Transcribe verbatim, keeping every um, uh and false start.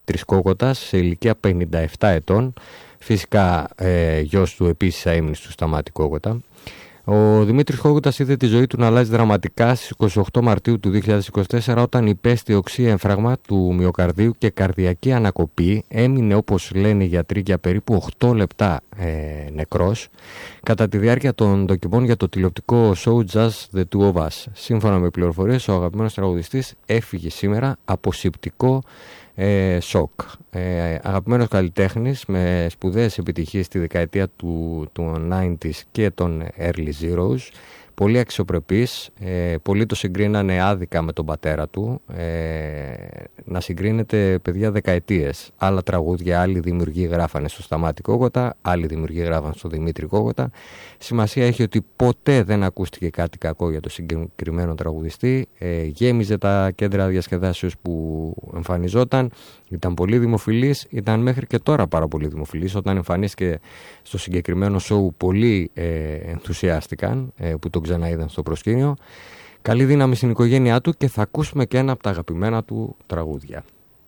Δημήτρης Κόκοτας σε ηλικία πενήντα επτά ετών, φυσικά ε, γιος του επίσης αείμνηστου του Σταμάτη Κόκοτα. Ο Δημήτρης Κόκοτας είδε τη ζωή του να αλλάζει δραματικά στις είκοσι οκτώ Μαρτίου του δύο χιλιάδες είκοσι τέσσερα, όταν υπέστη οξύ έμφραγμα του μυοκαρδίου και καρδιακή ανακοπή. Έμεινε, όπως λένε οι γιατροί, για περίπου οκτώ λεπτά ε, νεκρός κατά τη διάρκεια των δοκιμών για το τηλεοπτικό show Just the Two of Us. Σύμφωνα με πληροφορίες, ο αγαπημένος τραγουδιστής έφυγε σήμερα από σηπτικό Ε, σοκ. Ε, αγαπημένος καλλιτέχνης με σπουδαίες επιτυχίες στη δεκαετία του, του ενενήντα και των early zeros, πολύ αξιοπρεπής, ε, πολλοί το συγκρίνανε άδικα με τον πατέρα του, ε, να συγκρίνεται, παιδιά, δεκαετίες. Άλλα τραγούδια, άλλοι δημιουργοί γράφανε στο Σταμάτη Κόκοτα, άλλοι δημιουργοί γράφανε στο Δημήτρη Κόκοτα. Σημασία έχει ότι ποτέ δεν ακούστηκε κάτι κακό για το συγκεκριμένο τραγουδιστή. Ε, γέμιζε τα κέντρα διασκεδάσεως που εμφανιζόταν, ήταν πολύ δημοφιλής, ήταν μέχρι και τώρα πάρα πολύ δημοφιλής. Όταν εμφανίστηκε στο συγκεκριμένο σοου, πολλοί ε, ενθουσιάστηκαν ε, που τον ξαναείδαν στο προσκήνιο. Καλή δύναμη στην οικογένειά του και θα ακούσουμε και ένα από τα αγαπημένα του τραγούδια.